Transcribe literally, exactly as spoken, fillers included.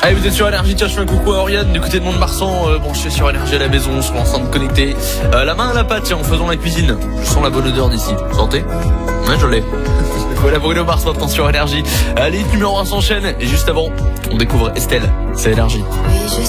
Allez, vous êtes sur Énergie, tiens, je fais un coucou à Oriane du côté de Mont-de-Marsan, euh, branché sur Énergie à la maison, sur l'enceinte connectée. Euh, la main à la pâte, tiens, en faisant la cuisine. Je sens la bonne odeur d'ici. Vous sentez? Ouais, je l'ai. Voilà Bruno Mars maintenant sur Énergie. Allez, numéro un s'enchaîne. Et juste avant, on découvre Estelle. C'est Énergie. Oui, je